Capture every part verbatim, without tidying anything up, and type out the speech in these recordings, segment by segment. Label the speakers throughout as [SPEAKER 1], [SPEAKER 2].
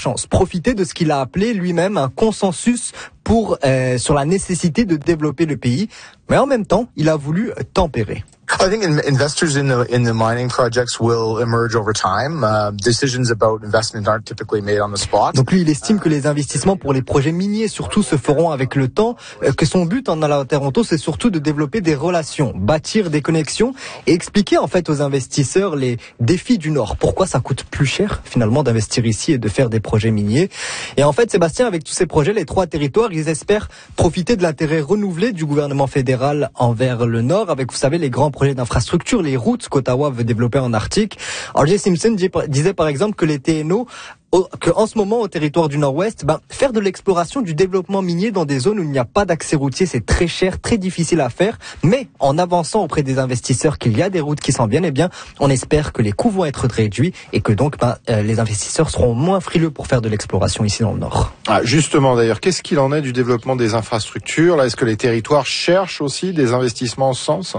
[SPEAKER 1] chance, profiter de ce qu'il a appelé lui-même un consensus pour euh, sur la nécessité de développer le pays, mais en même temps, il a voulu tempérer.
[SPEAKER 2] I think investors in the in the mining projects will emerge over time. Uh, decisions about investment aren't typically made on the spot.
[SPEAKER 1] Donc lui, il estime que les investissements pour les projets miniers surtout se feront avec le temps, que son but en allant à Toronto, c'est surtout de développer des relations, bâtir des connexions et expliquer en fait aux investisseurs les défis du Nord. Pourquoi ça coûte plus cher finalement d'investir ici et de faire des projets miniers. Et en fait, Sébastien, avec tous ces projets, les trois territoires, ils espèrent profiter de l'intérêt renouvelé du gouvernement fédéral envers le Nord, avec, vous savez, les grands projets d'infrastructure, les routes qu'Ottawa veut développer en Arctique. R J Simpson disait par exemple que les T N O, que en ce moment au territoire du Nord-Ouest, ben, faire de l'exploration du développement minier dans des zones où il n'y a pas d'accès routier, c'est très cher, très difficile à faire, mais en avançant auprès des investisseurs qu'il y a des routes qui s'en viennent, eh bien, on espère que les coûts vont être réduits et que donc ben, euh, les investisseurs seront moins frileux pour faire de l'exploration ici dans le Nord.
[SPEAKER 3] Ah, justement d'ailleurs, qu'est-ce qu'il en est du développement des infrastructures? Là, est-ce que les territoires cherchent aussi des investissements en ce sens?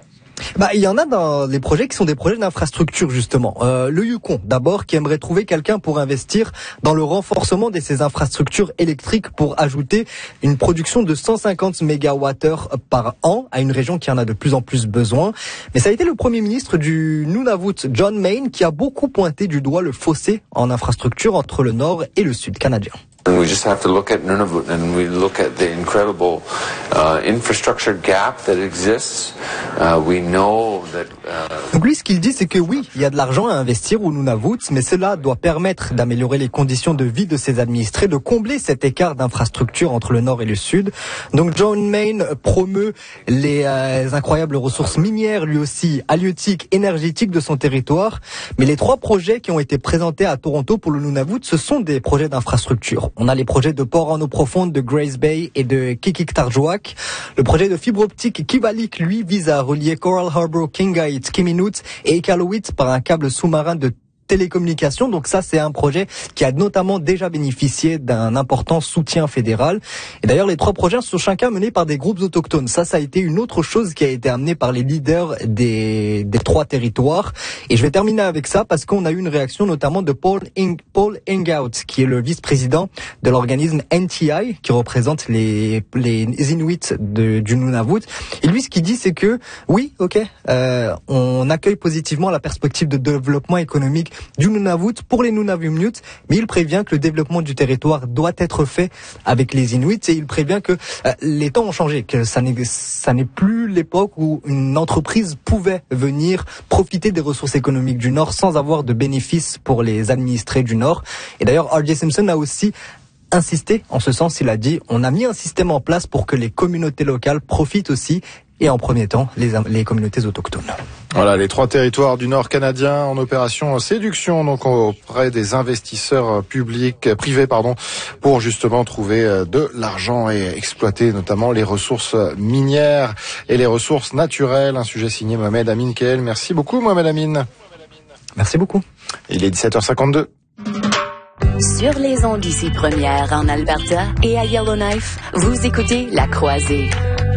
[SPEAKER 1] Bah, il y en a dans les projets qui sont des projets d'infrastructure, justement. Euh, le Yukon, d'abord, qui aimerait trouver quelqu'un pour investir dans le renforcement de ses infrastructures électriques pour ajouter une production de cent cinquante mégawattheures par an à une région qui en a de plus en plus besoin. Mais ça a été le premier ministre du Nunavut, John Mayne, qui a beaucoup pointé du doigt le fossé en infrastructure entre le Nord et le Sud canadien.
[SPEAKER 4] We just have to look at Nunavut and we look at the incredible uh, infrastructure gap that exists. Uh, we know that. Uh...
[SPEAKER 1] Donc lui, ce qu'il dit, c'est que oui, il y a de l'argent à investir au Nunavut, mais cela doit permettre d'améliorer les conditions de vie de ses administrés, de combler cet écart d'infrastructure entre le Nord et le Sud. Donc John Mayne promeut les euh, incroyables ressources minières, lui aussi halieutiques, énergétiques de son territoire. Mais les trois projets qui ont été présentés à Toronto pour le Nunavut, ce sont des projets d'infrastructure. On a les projets de port en eau profonde de Grace Bay et de Qikiqtarjuaq. Le projet de fibre optique Kivalik, lui, vise à relier Coral Harbour, Kingait, Kiminut et Iqaluit par un câble sous-marin de télécommunications. Donc ça, c'est un projet qui a notamment déjà bénéficié d'un important soutien fédéral. Et d'ailleurs, les trois projets sont chacun menés par des groupes autochtones. Ça, ça a été une autre chose qui a été amenée par les leaders des, des trois territoires. Et je vais terminer avec ça parce qu'on a eu une réaction notamment de Paul, Ing, Paul Ingout, qui est le vice-président de l'organisme N T I, qui représente les, les Inuits de, du Nunavut. Et lui, ce qu'il dit, c'est que oui, ok, euh, on accueille positivement la perspective de développement économique du Nunavut pour les Nunavummiut, mais il prévient que le développement du territoire doit être fait avec les Inuits et il prévient que euh, les temps ont changé, que ça n'est, ça n'est plus l'époque où une entreprise pouvait venir profiter des ressources économiques du Nord sans avoir de bénéfices pour les administrés du Nord. Et d'ailleurs, R J Simpson a aussi insisté en ce sens, il a dit on a mis un système en place pour que les communautés locales profitent aussi et en premier temps les, les communautés autochtones.
[SPEAKER 3] Voilà, les trois territoires du Nord canadien en opération séduction, donc auprès des investisseurs publics, privés, pardon, pour justement trouver de l'argent et exploiter notamment les ressources minières et les ressources naturelles. Un sujet signé Mohamed Amin Keel. Merci beaucoup, Mohamed Amin.
[SPEAKER 1] Merci beaucoup.
[SPEAKER 3] Il est dix-sept heures cinquante-deux.
[SPEAKER 5] Sur les ondes ici première en Alberta et à Yellowknife, vous écoutez La Croisée.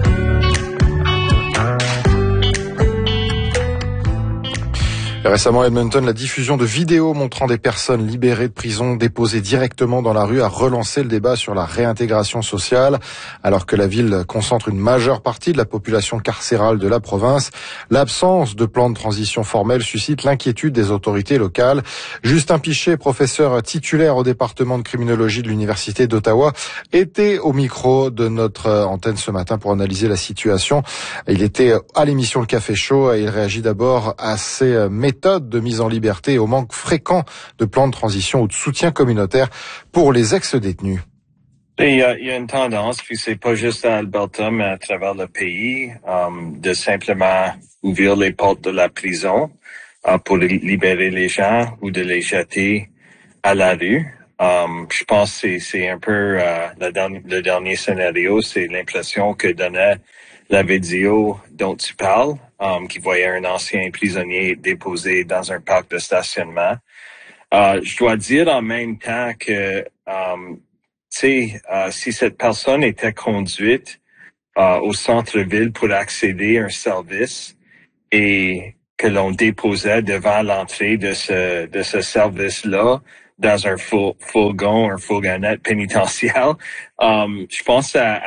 [SPEAKER 3] Récemment, à Edmonton, la diffusion de vidéos montrant des personnes libérées de prison déposées directement dans la rue a relancé le débat sur la réintégration sociale. Alors que la ville concentre une majeure partie de la population carcérale de la province, l'absence de plan de transition formel suscite l'inquiétude des autorités locales. Justin Piché, professeur titulaire au département de criminologie de l'Université d'Ottawa, était au micro de notre antenne ce matin pour analyser la situation. Il était à l'émission Le Café Chaud et il réagit d'abord à ces méthodes de mise en liberté et au manque fréquent de plans de transition ou de soutien communautaire pour les ex-détenus.
[SPEAKER 6] Il y a, il y a une tendance, puis c'est pas juste à Alberta, mais à travers le pays, um, de simplement ouvrir les portes de la prison uh, pour libérer les gens ou de les jeter à la rue. Um, je pense que c'est, c'est un peu uh, le, dernier, le dernier scénario, c'est l'impression que donnait la vidéo dont tu parles, um, qui voyait un ancien prisonnier déposé dans un parc de stationnement. Uh, je dois dire en même temps que, um, tu sais, uh, si cette personne était conduite uh, au centre-ville pour accéder à un service et que l'on déposait devant l'entrée de ce de ce service-là dans un full, fourgon, un fourgonnette pénitentiaire. Um, je pense que ça,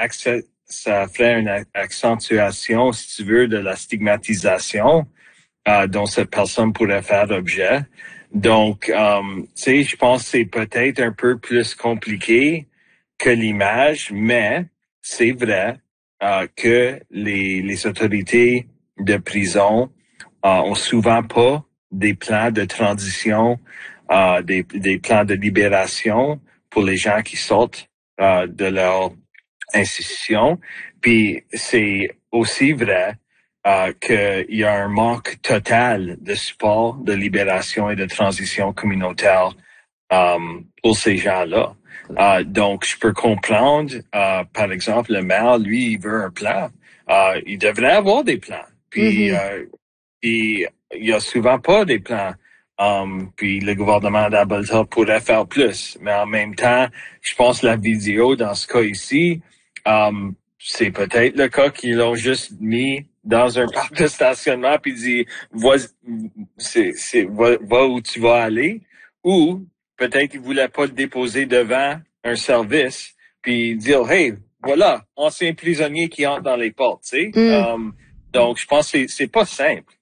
[SPEAKER 6] ça ferait une accentuation, si tu veux, de la stigmatisation euh, dont cette personne pourrait faire l'objet. Donc, um, tu sais, je pense que c'est peut-être un peu plus compliqué que l'image, mais c'est vrai euh, que les, les autorités de prison euh, ont souvent pas des plans de transition, euh, des, des plans de libération pour les gens qui sortent euh, de leur institution. Puis c'est aussi vrai euh, qu'il y a un manque total de support, de libération et de transition communautaire euh, pour ces gens-là. Euh, donc, je peux comprendre, euh, par exemple, le maire, lui, il veut un plan. Euh, il devrait avoir des plans. Puis, mm-hmm. euh, puis il y a souvent pas des plans. Um, puis le gouvernement d'Alberta pourrait faire plus. Mais en même temps, je pense que la vidéo, dans ce cas ici, um, c'est peut-être le cas qu'ils l'ont juste mis dans un parc de stationnement puis dit, va, c'est, c'est, va, va où tu vas aller. Ou peut-être qu'ils voulaient pas le déposer devant un service puis dire, hey, voilà, ancien prisonnier qui entre dans les portes, tu sais. Mm. Um, donc, je pense que c'est, c'est pas simple.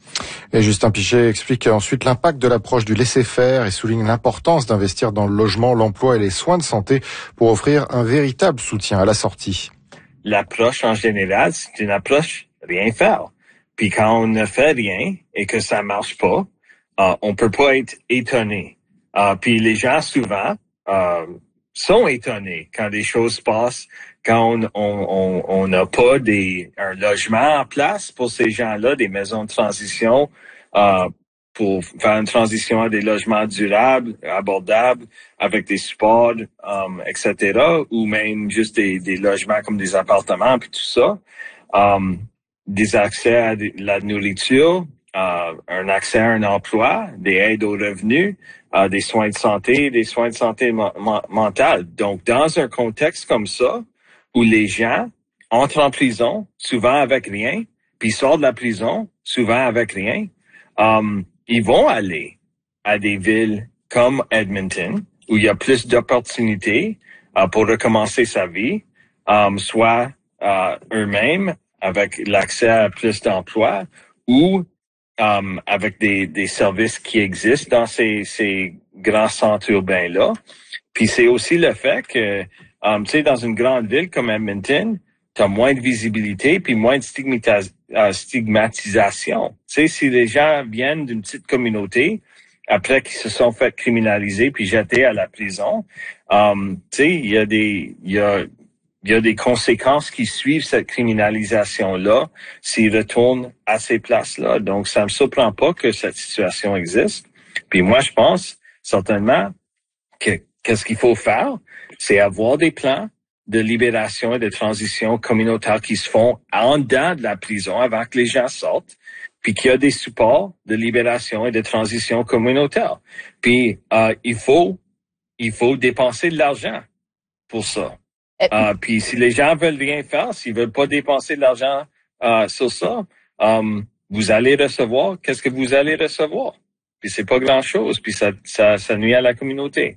[SPEAKER 3] Et Justin Pichet explique ensuite l'impact de l'approche du laisser-faire et souligne l'importance d'investir dans le logement, l'emploi et les soins de santé pour offrir un véritable soutien à la sortie.
[SPEAKER 6] L'approche en général, c'est une approche rien faire. Puis quand on ne fait rien et que ça marche pas, euh, on peut pas être étonné. Euh, puis les gens souvent euh, sont étonnés quand des choses passent, quand on on on n'a pas des un logement en place pour ces gens-là, des maisons de transition euh, pour faire une transition à des logements durables, abordables, avec des supports, um, et cetera, ou même juste des, des logements comme des appartements puis tout ça. Um, des accès à de, la nourriture, euh, un accès à un emploi, des aides aux revenus, euh, des soins de santé, des soins de santé mo- mo- mentale. Donc, dans un contexte comme ça, où les gens entrent en prison, souvent avec rien, puis sortent de la prison, souvent avec rien, um, ils vont aller à des villes comme Edmonton, où il y a plus d'opportunités uh, pour recommencer sa vie, um, soit uh, eux-mêmes avec l'accès à plus d'emplois, ou um, avec des, des services qui existent dans ces, ces grands centres urbains-là. Puis c'est aussi le fait que Um, tu sais, dans une grande ville comme Edmonton, tu as moins de visibilité puis moins de stigmatis- euh, stigmatisation. Tu sais, si les gens viennent d'une petite communauté, après qu'ils se sont fait criminaliser puis jetés à la prison, um, tu sais, il y a des, il y a, il y a des conséquences qui suivent cette criminalisation-là s'ils retournent à ces places-là. Donc, ça me surprend pas que cette situation existe. Puis moi, je pense certainement que qu'est-ce qu'il faut faire? C'est avoir des plans de libération et de transition communautaire qui se font en dedans de la prison avant que les gens sortent, puis qu'il y a des supports de libération et de transition communautaire. Puis euh, il faut il faut dépenser de l'argent pour ça. Euh, puis si les gens veulent rien faire, s'ils veulent pas dépenser de l'argent euh, sur ça, euh, vous allez recevoir, qu'est-ce que vous allez recevoir? Puis c'est pas grand-chose, puis ça, ça, ça nuit à la communauté.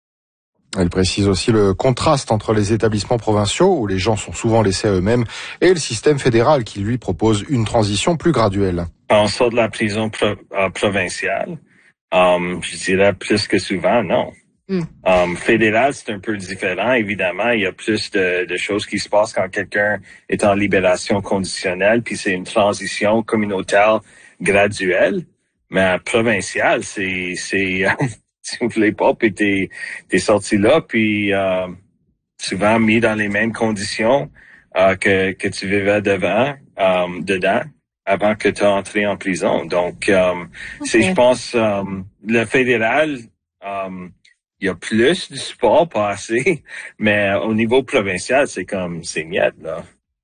[SPEAKER 3] Elle précise aussi le contraste entre les établissements provinciaux, où les gens sont souvent laissés à eux-mêmes, et le système fédéral qui, lui, propose une transition plus graduelle.
[SPEAKER 6] Quand on sort de la prison pro- euh, provinciale, um, je dirais plus que souvent, non. Mm. Um, fédéral, c'est un peu différent. Évidemment, il y a plus de, de choses qui se passent quand quelqu'un est en libération conditionnelle, puis c'est une transition communautaire graduelle. Mais provinciale, c'est... c'est si vous voulez pas, puis t'es, t'es sorti là, puis euh, souvent mis dans les mêmes conditions euh, que, que tu vivais devant, euh, dedans, avant que tu as entré en prison. Donc, euh, okay. c'est, je pense, euh, le fédéral, euh, il y a plus de support, pas assez, mais au niveau provincial, c'est comme, c'est miette, là.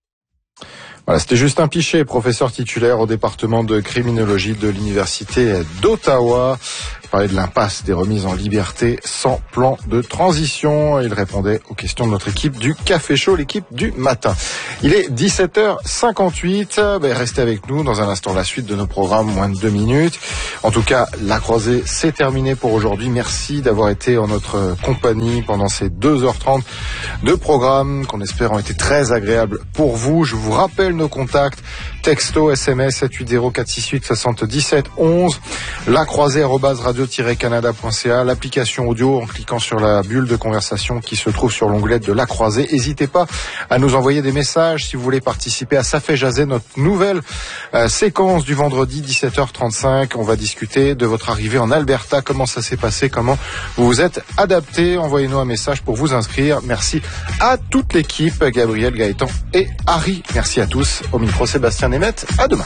[SPEAKER 3] Voilà, c'était Justin Pichet, professeur titulaire au département de criminologie de l'Université d'Ottawa. parlait de l'impasse des remises en liberté sans plan de transition. Il répondait aux questions de notre équipe du Café Chaud, l'équipe du matin. Il est dix-sept heures cinquante-huit. Ben, restez avec nous dans un instant, la suite de nos programmes, moins de deux minutes. En tout cas, la croisée, c'est terminé pour aujourd'hui. Merci d'avoir été en notre compagnie pendant ces deux heures trente de programme qu'on espère ont été très agréables pour vous. Je vous rappelle nos contacts. Texto, S M S, sept huit zéro quatre six huit soixante-dix-sept onze, la croisée arobase radio tiret canada point c a, l'application audio en cliquant sur la bulle de conversation qui se trouve sur l'onglet de la croisée. N'hésitez pas à nous envoyer des messages si vous voulez participer à Ça fait jaser, notre nouvelle euh, séquence du vendredi dix-sept heures trente-cinq. On va discuter de votre arrivée en Alberta, comment ça s'est passé, comment vous vous êtes adapté. Envoyez-nous un message pour vous inscrire. Merci à toute l'équipe, Gabriel, Gaëtan et Harry. Merci à tous. Au micro, Sébastien Nemeth. À demain.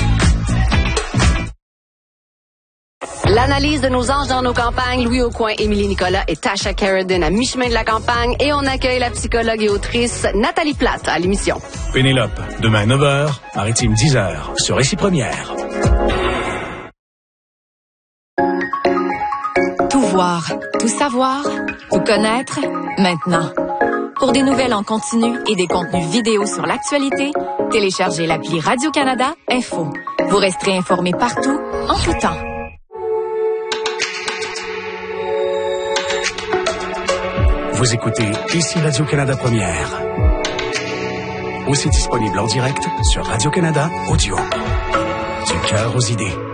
[SPEAKER 7] L'analyse de nos anges dans nos campagnes, Louis Aucoin, Émilie Nicolas et Tasha Carradine à mi-chemin de la campagne. Et on accueille la psychologue et autrice Nathalie Plate à l'émission.
[SPEAKER 8] Pénélope, demain neuf heures, Maritime dix heures, sur Récit Première.
[SPEAKER 9] Tout voir, tout savoir, tout connaître, maintenant. Pour des nouvelles en continu et des contenus vidéo sur l'actualité, téléchargez l'appli Radio-Canada Info. Vous resterez informés partout, en tout temps.
[SPEAKER 8] Vous écoutez ici Radio-Canada Première. Aussi disponible en direct sur Radio-Canada Audio. Du cœur aux idées.